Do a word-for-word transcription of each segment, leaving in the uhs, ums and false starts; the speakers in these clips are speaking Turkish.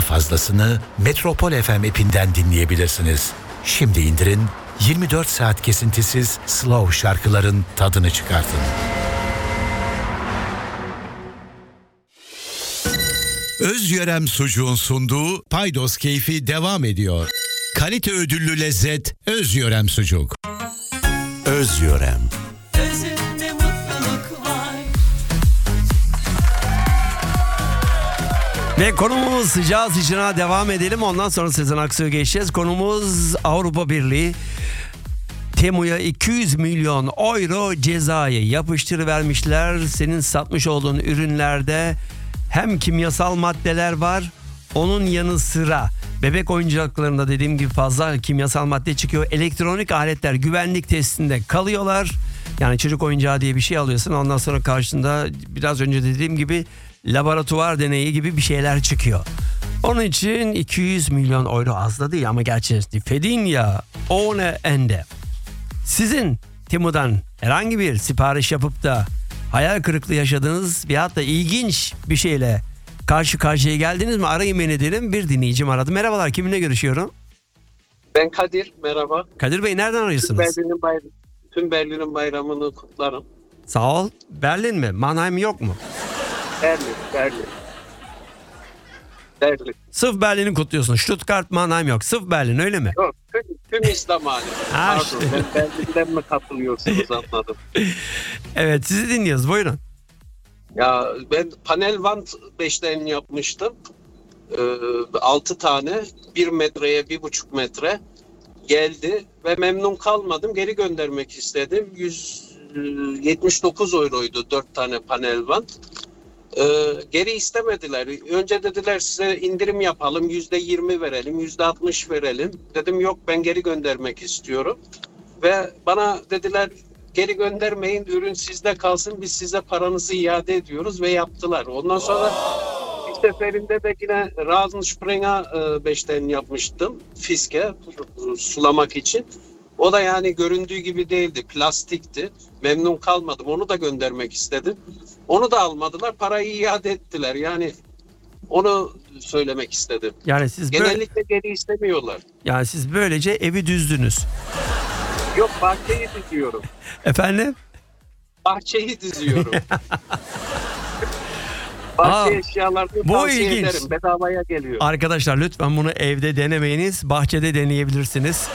fazlasını Metropol F M app'inden dinleyebilirsiniz. Şimdi indirin, yirmi dört saat kesintisiz slow şarkıların tadını çıkartın. Özyörem Sucuğun sunduğu Paydos Keyfi devam ediyor. Kalite ödüllü lezzet Özyörem Sucuk. Özyörem. Özünde mutluluk var. Ve konumuz sıcağı sıcağına devam edelim. Ondan sonra Sezen Aksu'ya geçeceğiz. Konumuz Avrupa Birliği. Temu'ya iki yüz milyon euro cezayı yapıştırıvermişler. Senin satmış olduğun ürünlerde hem kimyasal maddeler var, onun yanı sıra bebek oyuncaklarında dediğim gibi fazla kimyasal madde çıkıyor. Elektronik aletler güvenlik testinde kalıyorlar. Yani çocuk oyuncağı diye bir şey alıyorsun, ondan sonra karşında biraz önce dediğim gibi laboratuvar deneyi gibi bir şeyler çıkıyor. Onun için iki yüz milyon euro az da değil ama gerçekten Fedinja ohne Ende. Sizin Temu'dan herhangi bir sipariş yapıp da hayal kırıklığı yaşadığınız veyahut da ilginç bir şeyle karşı karşıya geldiniz mi? Arayın beni derim. Bir dinleyicim aradı. Merhabalar, kiminle görüşüyorum? Ben Kadir, merhaba. Kadir Bey, nereden arıyorsunuz? Tüm Berlin'in, bayram, tüm Berlin'in bayramını kutlarım. Sağ ol. Berlin mi? Mannheim yok mu? Berlin, Berlin. Berlin. Sırf Berlin'i kutluyorsun. Stuttgart, Mannheim yok. Sırf Berlin, öyle mi? Yok, tüm, tüm İslam alemi. Ha, Pardon, işte. ben Berlin'den mi katılıyorsunuz anladım. Evet, sizi dinliyoruz. Buyurun. Ya ben panel vant beşlerini yapmıştım. Ee, altı tane, bir metreye bir buçuk metre geldi ve memnun kalmadım. Geri göndermek istedim. yüz yetmiş dokuz euroydu dört tane panel vant. Ee, geri istemediler. Önce dediler size indirim yapalım, yüzde yirmi verelim, yüzde altmış verelim. Dedim yok, ben geri göndermek istiyorum. Ve bana dediler geri göndermeyin, ürün sizde kalsın, biz size paranızı iade ediyoruz ve yaptılar. Ondan sonra bir seferinde de yine Rasensprenger beşten yapmıştım fiske sulamak için. O da yani göründüğü gibi değildi, plastikti. Memnun kalmadım, onu da göndermek istedim. Onu da almadılar, parayı iade ettiler. Yani onu söylemek istedim. Yani siz böyle, Genellikle geri istemiyorlar. yani siz böylece evi düzdünüz. Yok, bahçeyi diziyorum. Efendim? Bahçeyi diziyorum. Bahçe Aa, eşyalarını bu tavsiye ilginç. ederim. Bedavaya geliyor. Arkadaşlar lütfen bunu evde denemeyiniz. Bahçede deneyebilirsiniz.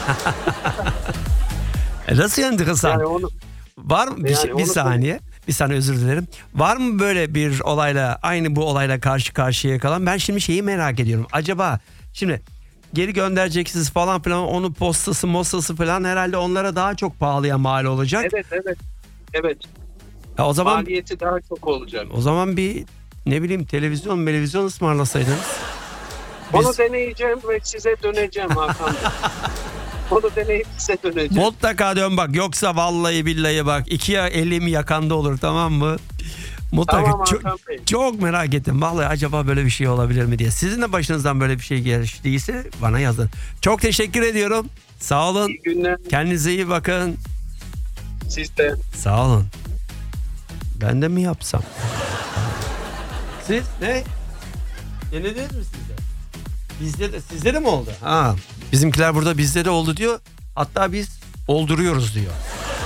Nasıl enteresan? Yani onu Var mı bir, Yani şey- bir onu saniye? Bir saniye, özür dilerim. Var mı böyle bir olayla, aynı bu olayla karşı karşıya kalan? Ben şimdi şeyi merak ediyorum. Acaba şimdi geri göndereceksiniz falan filan, onun postası mostası falan herhalde onlara daha çok pahalıya mal olacak. evet evet. Evet. Ya o zaman Maliyeti daha çok olacak. o zaman bir ne bileyim televizyon televizyon ısmarlasaydınız. Onu Biz deneyeceğim ve size döneceğim Hakan Bey. Onu deneyip size döneceğim. mutlaka dön bak, yoksa vallahi billahi bak iki elim yakanda olur, tamam mı? Mutlaka. Tamam çok, Hakan Bey. çok merak ettim. Vallahi acaba böyle bir şey olabilir mi diye. Sizin de başınızdan böyle bir şey geçtiyse bana yazın. Çok teşekkür ediyorum. Sağ olun. İyi günler. Kendinize iyi bakın. Siz de. Sağ olun. Ben de mi yapsam? Siz ne? Denediniz mi sizde? Bizde de, sizde de mi oldu? Ha, bizimkiler burada bizde de oldu diyor. Hatta biz olduruyoruz diyor.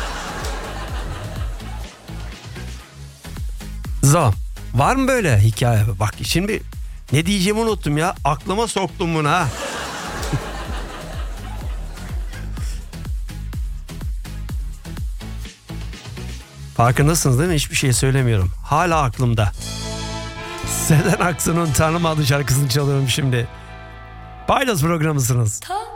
Zo, var mı böyle hikaye? Bak şimdi ne diyeceğimi unuttum ya. Aklıma soktum bunu ha. Farkındasınız değil mi? Hiçbir şey söylemiyorum. Hala aklımda. Sezen Aksu'nun Tanrım adlı şarkısını çalıyorum şimdi. Paydos programısınız. Ta